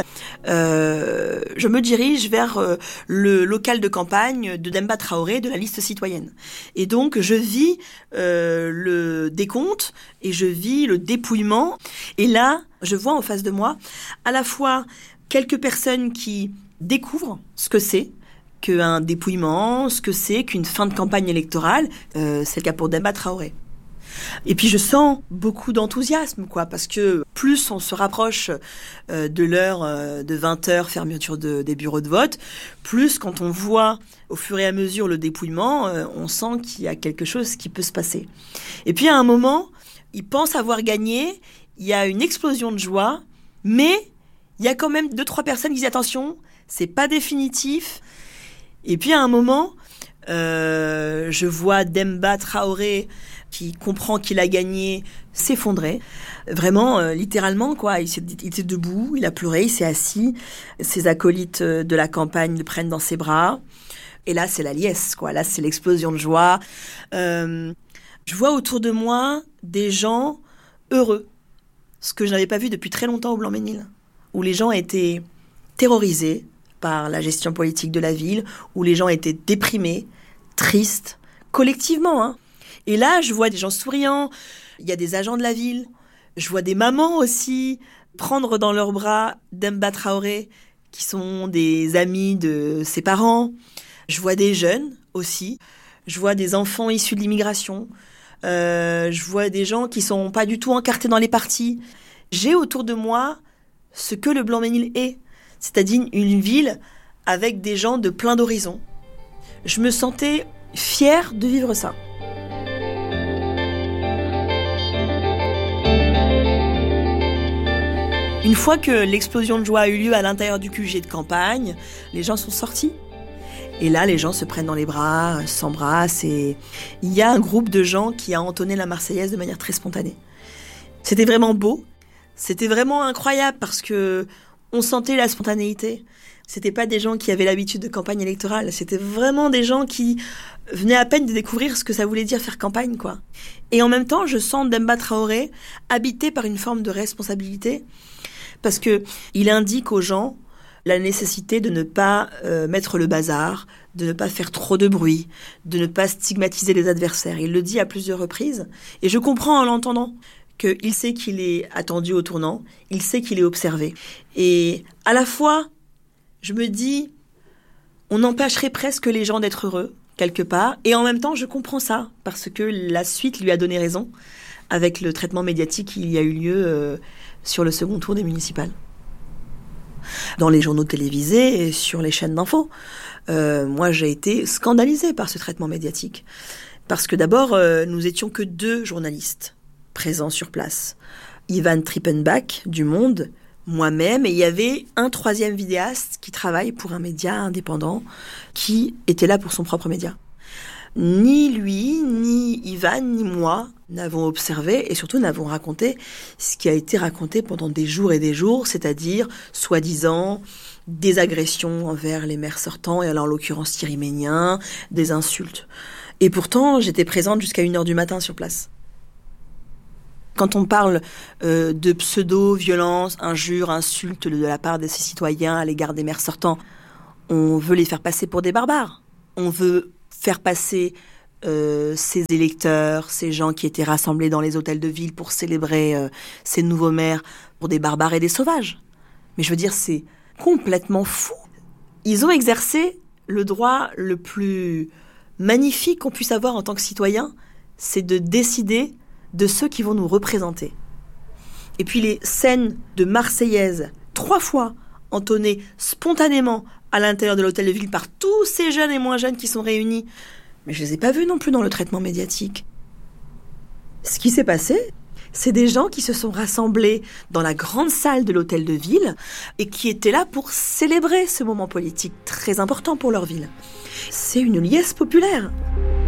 Euh, je me dirige vers euh, le local de campagne de Demba Traoré de la liste citoyenne. Et donc, je vis euh, le décompte et je vis le dépouillement. Et là, je vois en face de moi à la fois quelques personnes qui découvrent ce que c'est qu'un dépouillement, ce que c'est qu'une fin de campagne électorale. Euh, c'est le cas pour Demba Traoré. Et puis je sens beaucoup d'enthousiasme, quoi, parce que plus on se rapproche euh, de l'heure euh, de vingt heures, fermeture de, des bureaux de vote, plus quand on voit au fur et à mesure le dépouillement, euh, on sent qu'il y a quelque chose qui peut se passer. Et puis à un moment, ils pensent avoir gagné, il y a une explosion de joie, mais il y a quand même deux, trois personnes qui disent attention, c'est pas définitif. Et puis à un moment, euh, je vois Demba Traoré qui comprend qu'il a gagné, s'effondrer. Vraiment, euh, littéralement, quoi. Il, il était debout, il a pleuré, il s'est assis. Ses acolytes de la campagne le prennent dans ses bras. Et là, c'est la liesse, quoi. Là, c'est l'explosion de joie. Euh, je vois autour de moi des gens heureux. Ce que je n'avais pas vu depuis très longtemps au Blanc-Ménil. Où les gens étaient terrorisés par la gestion politique de la ville, où les gens étaient déprimés, tristes, collectivement, hein. Et là, je vois des gens souriants, il y a des agents de la ville, je vois des mamans aussi prendre dans leurs bras Demba Traoré, qui sont des amis de ses parents. Je vois des jeunes aussi, je vois des enfants issus de l'immigration, euh, je vois des gens qui sont pas du tout encartés dans les partis. J'ai autour de moi ce que le Blanc-Ménil est, c'est-à-dire une ville avec des gens de plein d'horizons. Je me sentais fière de vivre ça. Une fois que l'explosion de joie a eu lieu à l'intérieur du Q G de campagne, les gens sont sortis. Et là, les gens se prennent dans les bras, s'embrassent, et il y a un groupe de gens qui a entonné la Marseillaise de manière très spontanée. C'était vraiment beau, c'était vraiment incroyable parce que on sentait la spontanéité. C'était pas des gens qui avaient l'habitude de campagne électorale, c'était vraiment des gens qui venaient à peine de découvrir ce que ça voulait dire faire campagne, quoi. Et en même temps, je sens Demba Traoré habité par une forme de responsabilité, parce que il indique aux gens la nécessité de ne pas euh, mettre le bazar, de ne pas faire trop de bruit, de ne pas stigmatiser les adversaires. Il le dit à plusieurs reprises, et je comprends en l'entendant qu'il sait qu'il est attendu au tournant, il sait qu'il est observé. Et à la fois, je me dis, On empêcherait presque les gens d'être heureux, quelque part. Et en même temps, je comprends ça, parce que la suite lui a donné raison avec le traitement médiatique qui y a eu lieu euh, sur le second tour des municipales. Dans les journaux télévisés et sur les chaînes d'infos. Euh, moi, j'ai été scandalisée par ce traitement médiatique. Parce que d'abord, euh, nous étions que deux journalistes présents sur place. Ivan Trippenbach, du Monde, moi-même, et il y avait un troisième vidéaste qui travaille pour un média indépendant, qui était là pour son propre média. Ni lui, ni Ivan, ni moi n'avons observé et surtout n'avons raconté ce qui a été raconté pendant des jours et des jours, c'est-à-dire, soi-disant, des agressions envers les maires sortants, et alors en l'occurrence Thierry Mégnien, des insultes. Et pourtant, j'étais présente jusqu'à une heure du matin sur place. Quand on parle euh, de pseudo-violence, injures, insultes de la part de ces citoyens à l'égard des maires sortants, on veut les faire passer pour des barbares. On veut faire passer euh, ces électeurs, ces gens qui étaient rassemblés dans les hôtels de ville pour célébrer euh, ces nouveaux maires pour des barbares et des sauvages. Mais je veux dire, c'est complètement fou. Ils ont exercé le droit le plus magnifique qu'on puisse avoir en tant que citoyen, c'est de décider de ceux qui vont nous représenter. Et puis les scènes de Marseillaise, trois fois entonnées spontanément à l'intérieur de l'hôtel de ville par tous ces jeunes et moins jeunes qui sont réunis. Mais je les ai pas vus non plus dans le traitement médiatique. Ce qui s'est passé, c'est des gens qui se sont rassemblés dans la grande salle de l'hôtel de ville et qui étaient là pour célébrer ce moment politique très important pour leur ville. C'est une liesse populaire.